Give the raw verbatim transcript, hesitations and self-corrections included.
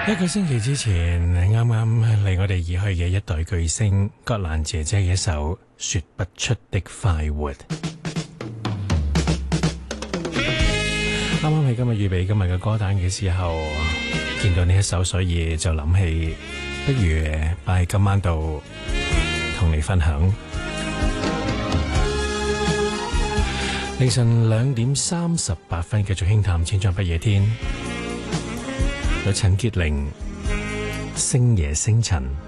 一個星期之前，啱啱離我哋而去嘅一代巨星葛蘭姐姐嘅一首《說不出的快活》。啱啱喺今日預備今日嘅歌單嘅時候，見到呢一首，所以就諗起，不如擺喺今晚度同你分享。凌晨兩點三十八分，繼續輕談千丈不夜天。有陳潔靈星夜星塵。